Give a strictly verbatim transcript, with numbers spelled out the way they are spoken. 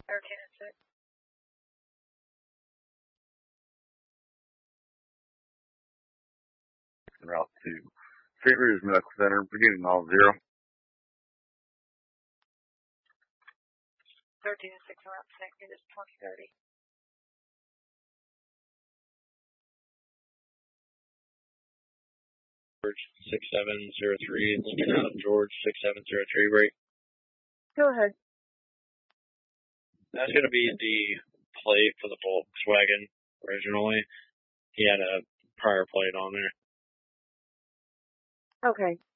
thirteen and six. Route to Saint Rita's Medical Center, beginning all zero. thirteen and six around Saint Rita's twenty thirty. George six seven zero three, Lincoln out of George six seven zero three, break. Go ahead. That's going to be the plate for the Volkswagen originally. He had a prior plate on there. Okay.